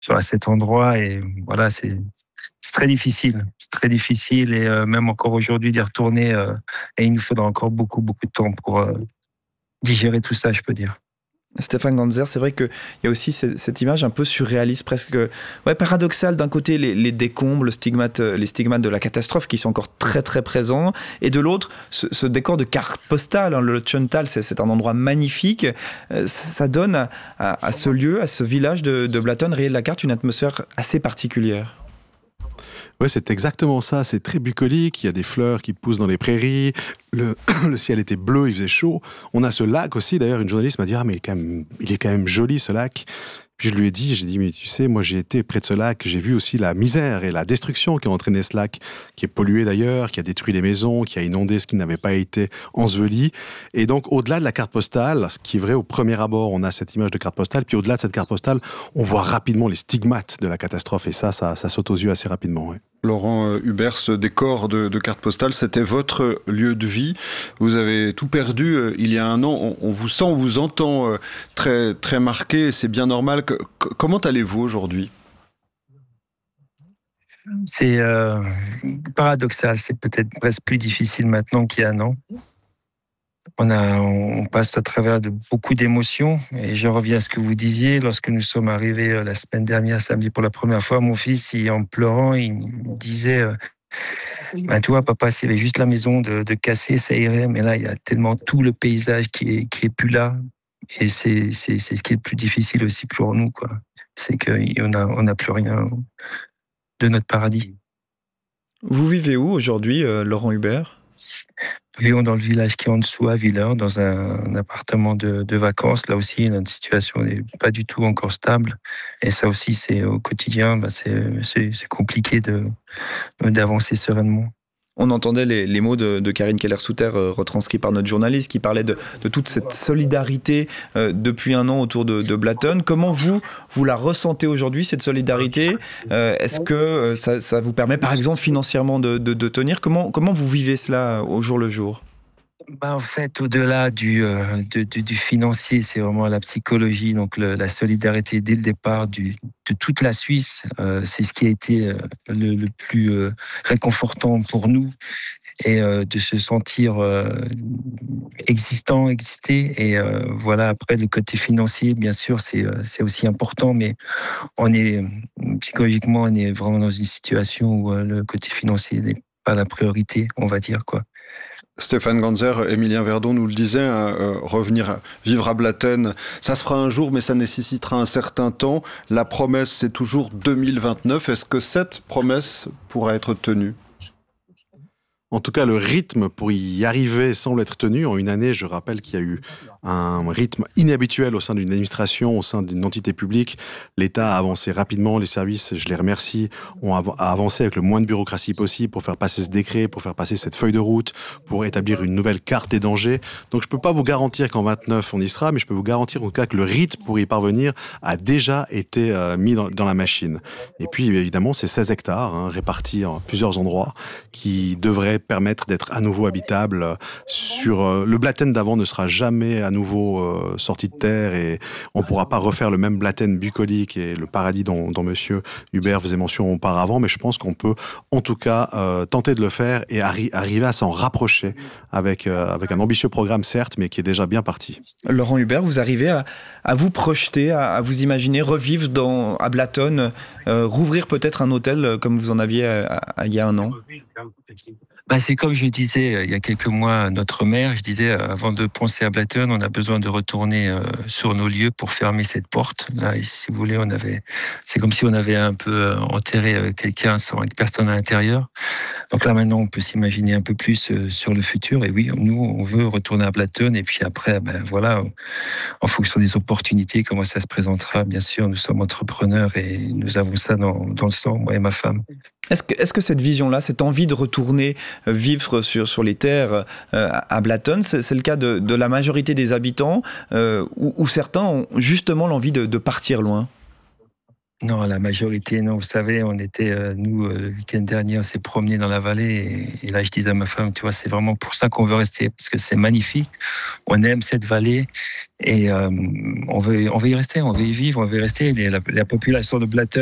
sur cet endroit. Et voilà, c'est très difficile. C'est très difficile. Et même encore aujourd'hui, d'y retourner, et il nous faudra encore beaucoup, beaucoup de temps pour digérer tout ça, je peux dire. Stéphane Ganzer, c'est vrai qu'il y a aussi cette image un peu surréaliste, presque paradoxale. D'un côté, les décombres, les stigmates de la catastrophe qui sont encore très très présents, et de l'autre, ce décor de carte postale, le Tchontal, c'est un endroit magnifique. Ça donne à ce lieu, à ce village de Blaton, rayé de la carte, une atmosphère assez particulière. Ouais, c'est exactement ça. C'est très bucolique. Il y a des fleurs qui poussent dans les prairies. Le ciel était bleu, il faisait chaud. On a ce lac aussi. D'ailleurs, une journaliste m'a dit: ah, mais il est quand même joli, ce lac. Puis je lui ai dit, mais tu sais, moi j'ai été près de ce lac, j'ai vu aussi la misère et la destruction qui a entraîné ce lac, qui est pollué d'ailleurs, qui a détruit les maisons, qui a inondé ce qui n'avait pas été enseveli. Et donc, au-delà de la carte postale, ce qui est vrai au premier abord, on a cette image de carte postale, puis au-delà de cette carte postale, on voit rapidement les stigmates de la catastrophe, et ça saute aux yeux assez rapidement. Ouais. Laurent Hubert, ce décor de carte postale, c'était votre lieu de vie. Vous avez tout perdu il y a un an. On vous sent, on vous entend très, très marqué. C'est bien normal. Comment allez-vous aujourd'hui ? C'est paradoxal. C'est peut-être presque plus difficile maintenant qu'il y a un an. On passe à travers de beaucoup d'émotions, et je reviens à ce que vous disiez. Lorsque nous sommes arrivés la semaine dernière, samedi, pour la première fois, mon fils, en pleurant, il me disait tu vois, papa, s'il y avait juste la maison de casser, ça irait, mais là, il y a tellement tout le paysage qui est plus là, et c'est ce qui est le plus difficile aussi pour nous, quoi. C'est qu'on n'a plus rien de notre paradis. Vous vivez où aujourd'hui, Laurent Hubert ? Nous vivons dans le village qui est en dessous, à Villers, dans un appartement de vacances. Là aussi, notre situation n'est pas du tout encore stable. Et ça aussi, c'est au quotidien, c'est compliqué d'avancer sereinement. On entendait les mots de Karine Keller-Souter retranscrits par notre journaliste qui parlait de toute cette solidarité depuis un an autour de Blaton. Comment vous la ressentez aujourd'hui, cette solidarité ? Est-ce que ça vous permet, par exemple, financièrement de tenir ? Comment vous vivez cela au jour le jour ? En fait, au-delà du financier, c'est vraiment la psychologie, donc la solidarité dès le départ de toute la Suisse. C'est ce qui a été le plus réconfortant pour nous, et de se sentir exister. Et voilà, après, le côté financier, bien sûr, c'est aussi important, mais psychologiquement, on est vraiment dans une situation où le côté financier n'est pas la priorité, on va dire, quoi. Stéphane Ganzer, Émilien Verdon nous le disait, revenir vivre à Blatten, ça se fera un jour, mais ça nécessitera un certain temps. La promesse, c'est toujours 2029. Est-ce que cette promesse pourra être tenue ? En tout cas, le rythme pour y arriver semble être tenu. En une année, je rappelle qu'il y a eu un rythme inhabituel au sein d'une administration, au sein d'une entité publique. L'État a avancé rapidement, les services, je les remercie, ont avancé avec le moins de bureaucratie possible pour faire passer ce décret, pour faire passer cette feuille de route, pour établir une nouvelle carte des dangers. Donc je ne peux pas vous garantir qu'en 29 on y sera, mais je peux vous garantir en tout cas que le rythme pour y parvenir a déjà été mis dans la machine. Et puis évidemment, c'est 16 hectares répartis en plusieurs endroits qui devraient permettre d'être à nouveau habitable. Le Blatten d'avant ne sera jamais à nouveau sorti de terre, et on ne pourra pas refaire le même Blatten bucolique et le paradis dont monsieur Hubert faisait mention auparavant, mais je pense qu'on peut en tout cas tenter de le faire et arriver à s'en rapprocher avec un ambitieux programme, certes, mais qui est déjà bien parti. Laurent Hubert, vous arrivez à vous projeter, à vous imaginer revivre à Blaton, rouvrir peut-être un hôtel comme vous en aviez il y a un an ? C'est comme je disais il y a quelques mois à notre maire, je disais, avant de penser à Blaton, on a besoin de retourner sur nos lieux pour fermer cette porte. Là, si vous voulez, c'est comme si on avait un peu enterré quelqu'un avec personne à l'intérieur. Donc là, maintenant, on peut s'imaginer un peu plus sur le futur. Et oui, nous, on veut retourner à Blaton. Et puis après, voilà, en fonction des opportunités, comment ça se présentera, bien sûr, nous sommes entrepreneurs et nous avons ça dans le sang, moi et ma femme. Est-ce que cette vision-là, cette envie de retourner vivre sur les terres à Blaton, c'est le cas de la majorité des habitants, ou certains ont justement l'envie de partir loin ? Non, la majorité, non. Vous savez, on était, nous, le week-end dernier, on s'est promené dans la vallée. Et là, je disais à ma femme, tu vois, c'est vraiment pour ça qu'on veut rester, parce que c'est magnifique. On aime cette vallée et on veut y rester, on veut y vivre, on veut y rester. La population de Blatten